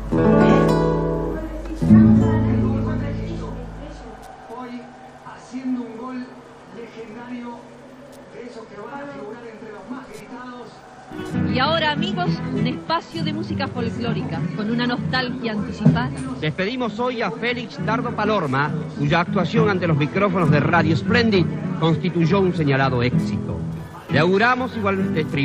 Hoy haciendo un gol legendario de esos que van a figurar entre los más gritados. Y ahora, amigos, un espacio de música folclórica con una nostalgia anticipada. Despedimos hoy a Félix Dardo Palorma, cuya actuación ante los micrófonos de Radio Splendid constituyó un señalado éxito. Le auguramos igualmente triunfo.